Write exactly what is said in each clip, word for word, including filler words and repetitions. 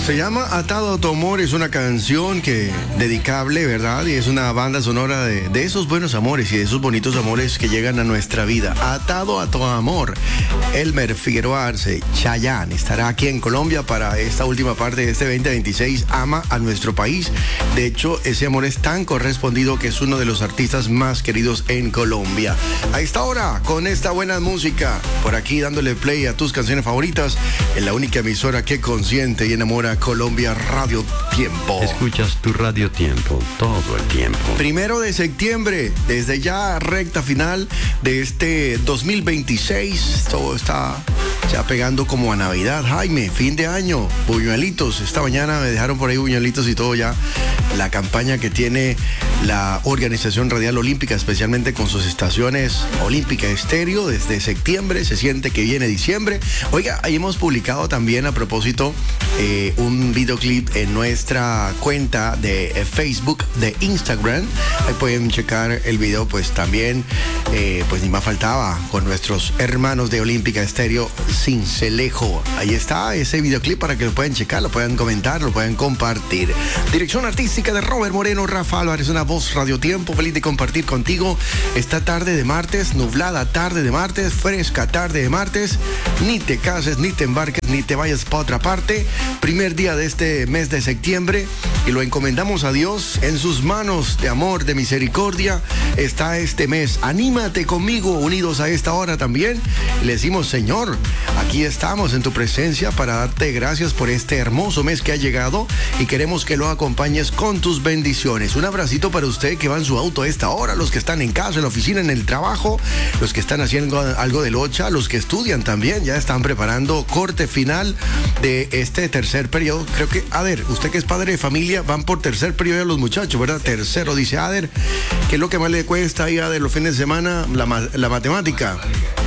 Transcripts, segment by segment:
Se llama Atado a tu amor, es una canción que dedicable, ¿verdad? Y es una banda sonora de, de esos buenos amores y de esos bonitos amores que llegan a nuestra vida. Atado a tu amor. Elmer Figueroa Arce, Chayanne, estará aquí en Colombia para esta última parte de este veinte veintiséis. Ama a nuestro país. De hecho, ese amor es tan correspondido que es uno de los artistas más queridos en Colombia. A esta hora, con esta buena música, por aquí dándole play a tus canciones favoritas, en la única emisora que consiente y enamora Colombia, Radio Tiempo. Escuchas tu Radio Tiempo todo el tiempo. Primero de septiembre, desde ya recta final de este dos mil veintiséis. Todo está ya pegando como a Navidad, Jaime, fin de año, buñuelitos. Esta mañana me dejaron por ahí buñuelitos y todo ya. La campaña que tiene la Organización Radial Olímpica, especialmente con sus estaciones Olímpica Estéreo, desde septiembre, se siente que viene diciembre. Oiga, ahí hemos publicado también a propósito eh, un videoclip en nuestra cuenta de eh, Facebook, de Instagram. Ahí pueden checar el video, pues también, eh, pues ni más faltaba, con nuestros hermanos de Olímpica Estéreo Sincelejo. Ahí está ese videoclip para que lo puedan checar, lo puedan comentar, lo puedan compartir. Dirección artística de Robert Moreno, Rafa Álvarez, una voz Radio Tiempo, feliz de compartir contigo esta tarde de martes, nublada tarde de martes, fresca tarde de martes. Ni te cases, ni te embarques, ni te vayas para otra parte. Primer día de este mes de septiembre y lo encomendamos a Dios. En sus manos de amor, de misericordia está este mes. Anímate conmigo, unidos a esta hora también. Le decimos, Señor, aquí estamos en tu presencia para darte gracias por este hermoso mes que ha llegado y queremos que lo acompañes con tus bendiciones. Un abracito para usted que va en su auto a esta hora, los que están en casa, en la oficina, en el trabajo, los que están haciendo algo de locha, los que estudian también, ya están preparando corte final de este tercer periodo. Creo que, Ader, usted que es padre de familia, van por tercer periodo los muchachos, ¿verdad? Tercero, dice Ader. ¿Qué es lo que más le cuesta ahí, Ader, los fines de semana? La, la matemática.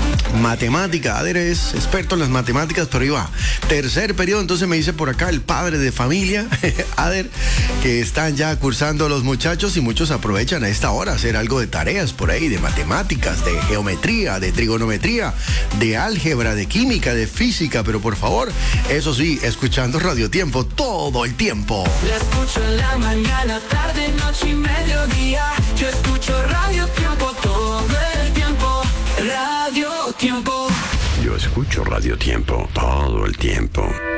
Matemática, Ader es experto en las matemáticas, pero iba tercer periodo. Entonces me dice por acá el padre de familia, Ader, que están ya cursando los muchachos y muchos aprovechan a esta hora a hacer algo de tareas por ahí, de matemáticas, de geometría, de trigonometría, de álgebra, de química, de física, pero por favor, eso sí, escuchando Radio Tiempo todo el tiempo. La escucho en la mañana, tarde, noche y mediodía. Yo escucho Radio Tiempo todo el tiempo. Radio Tiempo. Yo escucho Radio Tiempo todo el tiempo.